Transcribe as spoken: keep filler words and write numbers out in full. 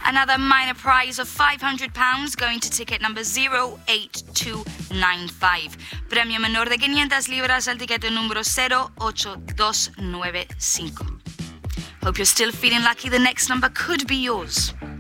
Another minor prize of five hundred pounds going to ticket number zero eight two nine five. Premio menor de quinientas libras al tiquete número cero ocho dos nueve cinco. Hope you're still feeling lucky the next number could be yours.